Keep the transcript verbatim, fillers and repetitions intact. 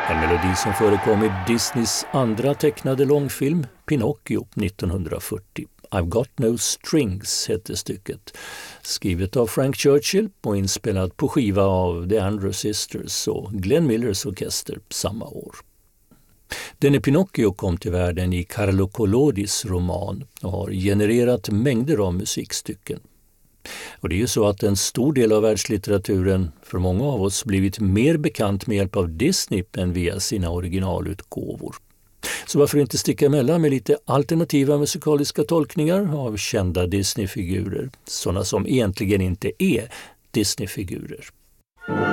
En melodi som förekom i Disneys andra tecknade långfilm Pinocchio nittonhundrafyrtio. I've got no strings hette stycket. Skrivet av Frank Churchill och inspelat på skiva av The Andrews Sisters och Glenn Millers orkester samma år. Denne Pinocchio kom till världen i Carlo Collodis roman och har genererat mängder av musikstycken. Och det är ju så att en stor del av världslitteraturen för många av oss blivit mer bekant med hjälp av Disney än via sina originalutgåvor. Så varför inte sticka emellan med lite alternativa musikaliska tolkningar av kända Disney-figurer, sådana som egentligen inte är Disney-figurer.